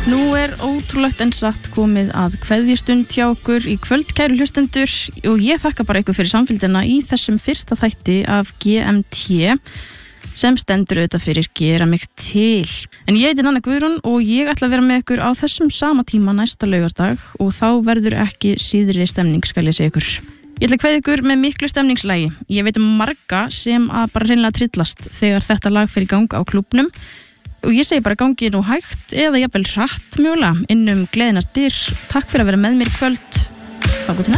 Nú ótrúlegt en satt komið að kveðjustund hjá okkur í kvöld, kæru hlustendur, og ég þakka bara ykkur fyrir samfylgdina í þessum fyrsta þætti af GMT sem stendur auðvitað fyrir Gera mig til. En ég heiti Nanna Guðrún og ég ætla að vera með ykkur á þessum sama tíma næsta laugardag og þá verður ekki síðri stemning, skal ég segja ykkur. Ég ætla að kveðja ykkur með miklu stemningslagi. Ég veit marga sem að bara hreinlega trillast þegar þetta lag fer í gang á klúbbnum. Og ég segi bara gangi nú hægt eða jafnvel hratt mögulega inn gleðinar dyr. Takk fyrir að vera með mér í kvöld. Þangað til næst.